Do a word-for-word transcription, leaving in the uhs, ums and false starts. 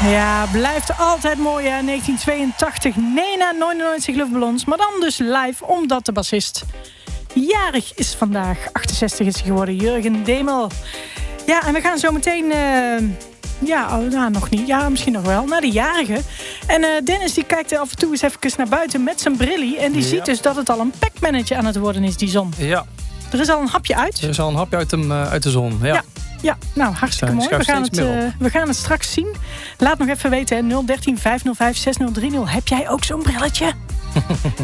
Ja, blijft altijd mooi hè. negentien tweeëntachtig, Nena negenennegentig luchtballons. Maar dan dus live, omdat de bassist jarig is vandaag. achtenzestig is hij geworden, Jurgen Demel. Ja, en we gaan zo meteen... Uh, ja, oh, nou, nog niet. Ja, misschien nog wel. Naar de jarige. En uh, Dennis die kijkt af en toe eens even naar buiten met zijn brillie. En die ja. ziet dus dat het al een packmannetje aan het worden is, die zon. Ja. Er is al een hapje uit. Er is al een hapje uit, hem, uh, uit de zon, ja. ja. Ja, nou, hartstikke mooi. We gaan, het, uh, we gaan het straks zien. Laat nog even weten, nul dertien vijfhonderdvijf zeshonderdvijf. Heb jij ook zo'n brilletje?